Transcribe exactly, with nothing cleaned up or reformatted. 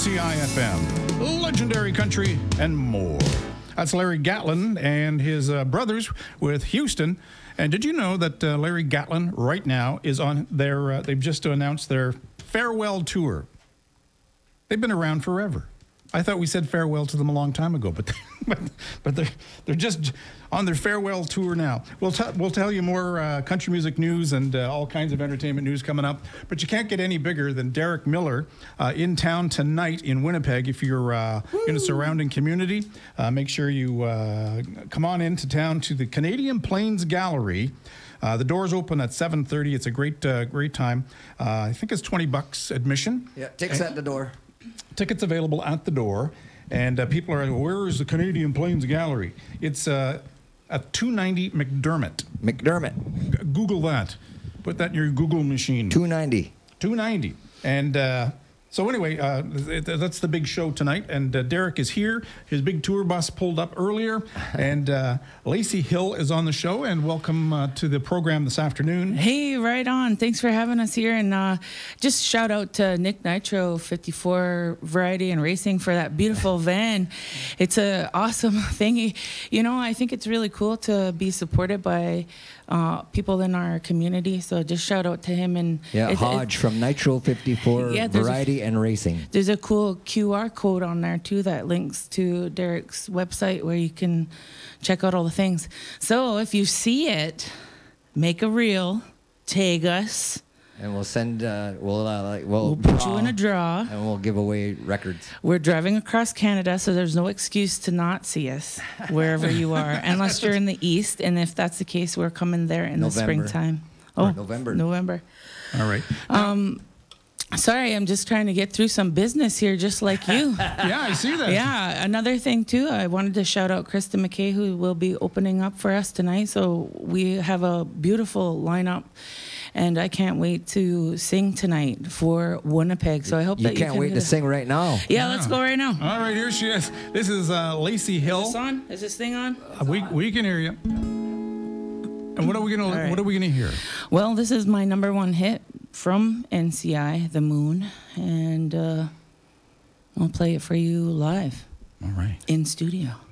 C I F M, legendary country, and more. That's Larry Gatlin and his uh, brothers with Houston. And did you know that uh, Larry Gatlin right now is on their, uh, they've just announced their farewell tour. They've been around forever. I thought we said farewell to them a long time ago, but but, but they're they're just on their farewell tour now. We'll t- we'll tell you more uh, country music news and uh, all kinds of entertainment news coming up. But you can't get any bigger than Derek Miller uh, in town tonight in Winnipeg. If you're uh, in a surrounding community, uh, make sure you uh, come on into town to the Canadian Plains Gallery. Uh, the doors open at seven thirty. It's a great uh, great time. Uh, I think it's twenty bucks admission. Yeah, tickets at the door. Tickets available at the door, and uh, people are, where is the Canadian Plains Gallery? It's uh, at two ninety McDermott. McDermott. G- Google that. Put that in your Google machine. two ninety. two ninety. And uh, so anyway, uh, th- th- that's the big show tonight, and uh, Derek is here. His big tour bus pulled up earlier, and uh, Lacey Hill is on the show, and welcome uh, to the program this afternoon. Hey, right on. Thanks for having us here, and uh, just shout out to Nick Nitro fifty-four Variety and Racing for that beautiful van. It's a awesome thing. You know, I think it's really cool to be supported by uh, people in our community, so just shout out to him. And Yeah, it, Hodge it, from Nitro fifty-four Yeah, there's a- Variety and Racing. There's a cool Q R code on there too that links to Derek's website where you can check out all the things. So if you see it, make a reel, tag us. And we'll send, uh, we'll, uh, like, we'll, We'll put draw, you in a draw. and we'll give away records. We're driving across Canada, so there's no excuse to not see us wherever you are, unless you're in the east. And if that's the case, we're coming there in November. the springtime. Or Oh, November. November. All right. Um, sorry, I'm just trying to get through some business here, just like you. Yeah, I see that. Yeah, another thing too, I wanted to shout out Krista McKay, who will be opening up for us tonight. So we have a beautiful lineup, and I can't wait to sing tonight for Winnipeg. So I hope You that you can't can wait hit to us- sing right now. Yeah, let's go right now. All right, here she is. This is uh, Lacey Is Hill. this on? Is this thing on? Uh, we we can hear you. And what are we gonna All right. what are we gonna hear? Well, this is my number one hit from N C I, The Moon, and uh, I'll play it for you live All right. in studio.